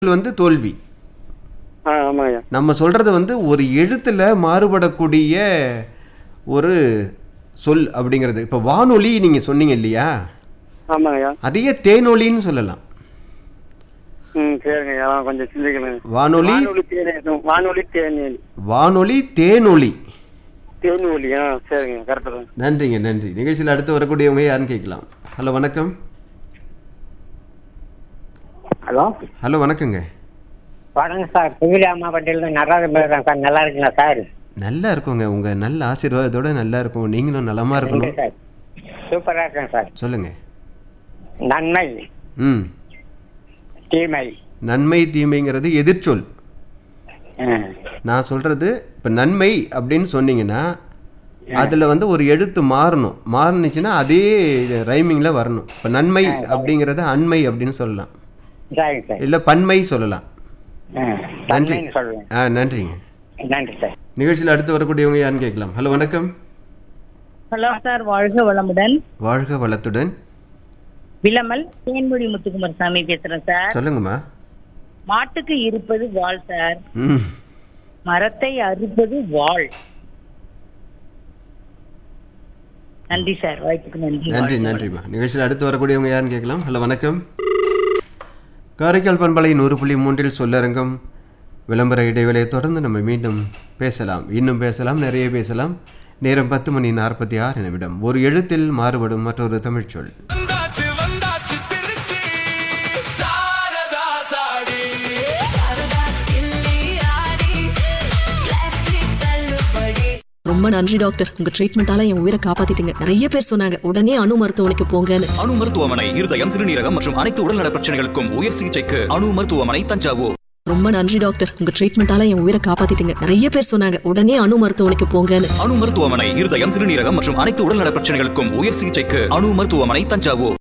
வந்து தோல்வி. ஆமாங்க. நம்ம சொல்றது வந்து ஒரு எழுத்துல மாறுபடக்கூடிய ஒரு சொல் அப்படிங்கிறது. இப்போ வானொலி நீங்க சொன்னீங்க இல்லையா, ஆமாங்க. அதையே தேனொலின்னு சொல்லலாம். சரிங்க. கொஞ்சம் சிந்திக்கணும். வானொலி வானொலி தேனொலி. வானொலி தேனொலி. தேனொலி. சரிங்க, கரெக்டாக தான். நன்றிங்க, நன்றி. நிகழ்ச்சியில் அடுத்து வரக்கூடியவங்க யாருன்னு கேட்கலாம். ஹலோ வணக்கம். ஹலோ ஹலோ வணக்கங்க. வணக்கம் சார். புவிலி அம்மா பட்டியல் நடராஜன் பேசுகிறேன் சார். நல்லா இருக்குங்களா சார்? நல்லா இருக்குங்க. உங்க நல்ல ஆசீர்வாதத்தோட நல்லா இருக்கும். நீங்களும் நலமா இருக்கணும். சார் சூப்பராக இருக்கேன் சார். சொல்லுங்க. நன்மை தீமை. நன்மை தீமைங்கிறது எதிர்ச்சொல். நான் சொல்றது இப்போ நன்மை அப்படின்னு சொன்னீங்கன்னா அதில் வந்து ஒரு எழுத்து மாறுனுச்சுன்னா அதே ரைமிங்கில் வரணும். இப்போ நன்மை அப்படிங்கிறத அண்மை அப்படின்னு சொல்லலாம், சரிங்க சார். இல்லை பன்மை சொல்லலாம். நன்றி. சொல்லுவேன். நன்றிங்க. நன்றி சார். நிகழ்ச்சியில் அடுத்து வரக்கூடியவங்க யாருன்னு கேட்கலாம். ஹலோ வணக்கம். ஹலோ சார், வாழ்க வளமுடன். வாழ்க வளத்துடன். விளமல் தேன்மொழி முத்துக்குமார் சாமி பேசுறேன் சார். சொல்லுங்கம்மா. மாட்டுக்கு இருப்பது வாள் சார், ம் மரத்தை அறுப்பது வாள். நன்றி சார், வாய்ப்புக்கு நன்றி. நன்றி நன்றிம்மா. நிகழ்ச்சியில் அடுத்து வரக்கூடியவங்க யாருன்னு கேட்கலாம். ஹலோ வணக்கம். காரைக்கால் பண்பலை 100.3 சொல்லரங்கம் விளம்பர இடைவேளையை தொடர்ந்து நம்ம மீண்டும் பேசலாம். இன்னும் பேசலாம், நிறைய பேசலாம். நேரம் 10:46. ஒரு எழுத்தில் மாறுபடும் மற்றொரு தமிழ் சொல். ரொம்ப நன்றி டாக்டர், உங்க ட்ரீட்மெண்டால என் உயிரை காப்பாத்திட்டீங்க. நிறைய பேர் சொன்னாங்க உடனே அணு மருத்துவமனைக்கு போங்கன்னு. அணு மருத்துவமனை இருதயம், சிறுநீரகம் மற்றும் அனைத்து உடல்நல பிரச்சனைகளுக்கும் உயர் சிகிச்சைக்கு அணு மருத்துவமனை, தஞ்சாவூர். ரொம்ப நன்றி டாக்டர், உங்க ட்ரீட்மெண்டால என் உயிரை காப்பாத்திட்டீங்க. நிறைய பேர் சொன்னாங்க உடனே அணு மருத்துவமனைக்கு போங்கன்னு. அணு மருத்துவமனை இருதயம், சிறுநீரகம் மற்றும் அனைத்து உடல்நல பிரச்சனைகளுக்கும் உயர் சிகிச்சைக்கு அணு மருத்துவமனை, தஞ்சாவூர்.